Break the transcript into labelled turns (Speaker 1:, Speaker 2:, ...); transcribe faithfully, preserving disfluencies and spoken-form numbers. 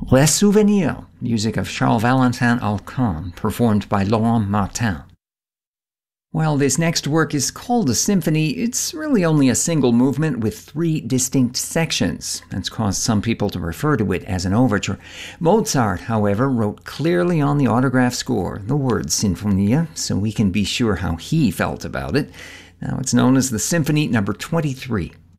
Speaker 1: Les Souvenirs, music of Charles-Valentin Alcan, performed by Laurent Martin. While this next work is called a symphony, it's really only a single movement with three distinct sections. That's caused some people to refer to it as an overture. Mozart, however, wrote clearly on the autograph score the word Sinfonia, so we can be sure how he felt about it. Now it's known as the Symphony number twenty-three,